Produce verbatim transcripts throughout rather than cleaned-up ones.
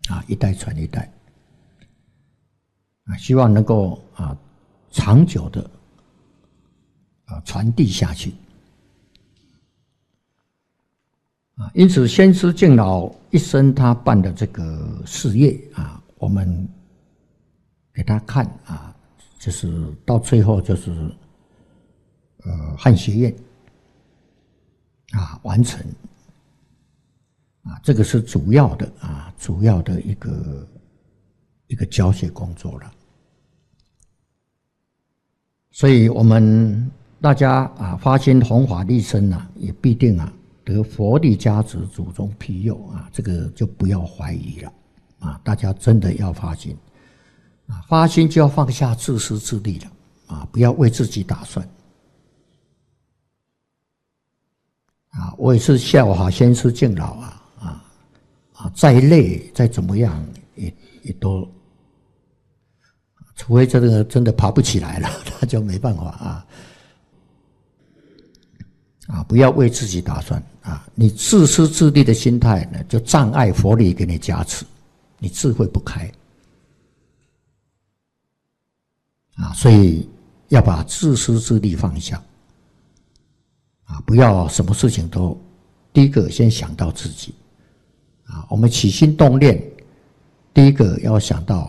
啊，一代传一代啊，希望能够啊长久的啊传递下去啊。因此，先师敬老一生他办的这个事业啊，我们给他看啊，就是到最后就是呃汉学院啊完成。啊，这个是主要的啊，主要的一个一个教学工作了。所以我们大家啊，发心弘法利生啊，也必定啊得佛力加持，祖宗庇佑啊，这个就不要怀疑了啊！大家真的要发心啊，发心就要放下自私自利了啊，不要为自己打算啊！我也是效法先师敬老啊。啊，再累再怎么样，也也都，除非这个真的爬不起来了，那就没办法啊。啊，不要为自己打算啊！你自私自利的心态呢，就障碍佛力给你加持，你智慧不开啊。所以要把自私自利放下啊，不要什么事情都第一个先想到自己。啊，我们起心动念，第一个要想到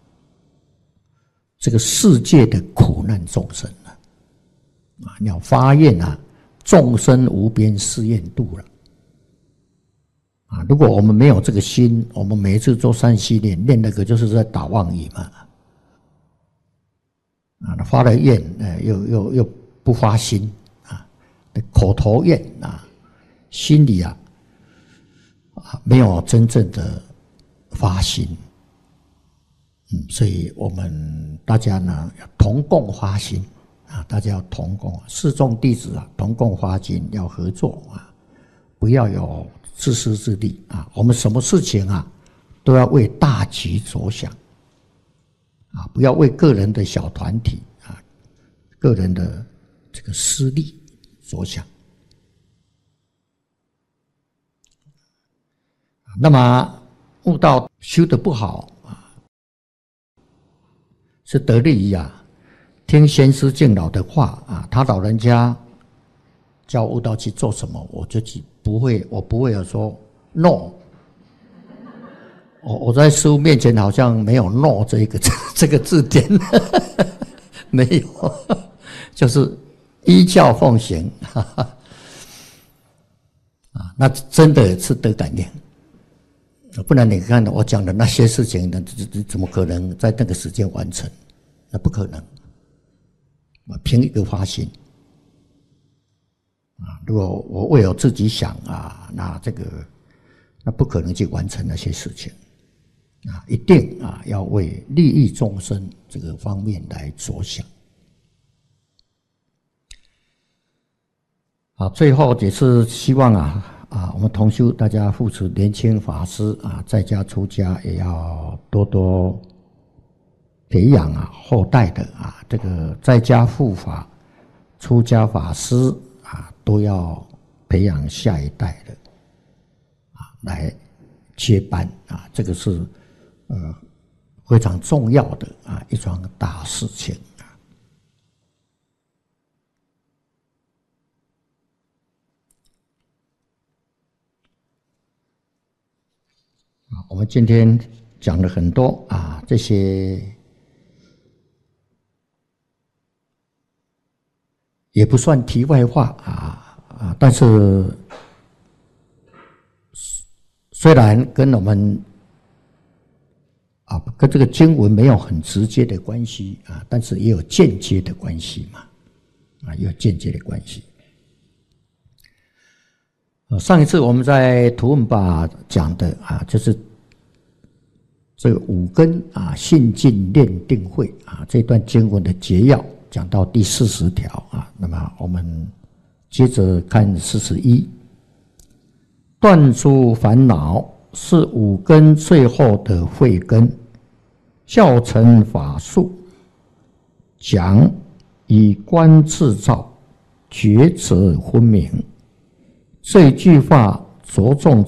这个世界的苦难众生啊，啊，你要发愿啊，众生无边誓愿度了啊！如果我们没有这个心，我们每一次做三系念，念那个就是在打妄语嘛，啊，发了愿，呃，又又又不发心啊，口头愿啊，心里啊。啊，没有真正的发心，嗯，所以我们大家呢要同共发心啊，大家要同共，四众弟子啊，同共发心，要合作啊，不要有自私自利啊。我们什么事情啊，都要为大局着想啊，不要为个人的小团体啊、个人的这个私利着想。那么悟道修得不好啊，是得利于啊听先师敬老的话啊，他老人家叫悟道去做什么，我就不会，我不会有说 no。我我在师父面前好像没有 no 这一个这个字典，没有，就是依教奉行，哈哈啊，那真的是得感应。不然你看我讲的那些事情，那怎么可能在那个时间完成？那不可能。凭一个发心啊，如果我为我自己想啊，那这个那不可能去完成那些事情啊，一定啊要为利益众生这个方面来着想。好，最后也是希望啊。啊，我们同修大家扶持年轻法师啊，在家出家也要多多培养啊后代的啊，这个在家护法、出家法师啊，都要培养下一代的啊来接班啊，这个是呃非常重要的啊一桩大事情。我们今天讲了很多啊，这些也不算题外话啊啊，但是虽然跟我们啊跟这个经文没有很直接的关系啊，但是也有间接的关系嘛，啊，也有间接的关系。上一次我们在图文吧讲的啊，就是这个五根啊信进念定慧啊这段经文的结要，讲到第四十条啊。那么我们接着看四十一，断诸烦恼是五根最后的慧根，教成法术，讲以观自照，觉者分明。这一句话着重